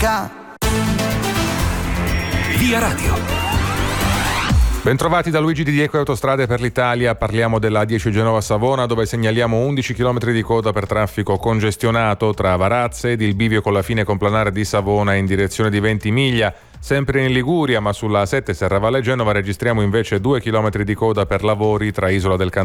Via Radio. Bentrovati da Luigi Di Diego e Autostrade per l'Italia. Parliamo della A10 Genova-Savona, dove segnaliamo 11 km di coda per traffico congestionato tra Varazze ed il bivio con la fine complanare di Savona in direzione di Ventimiglia. Sempre in Liguria, ma sulla A7 Serravalle Genova registriamo invece 2 km di coda per lavori tra Isola del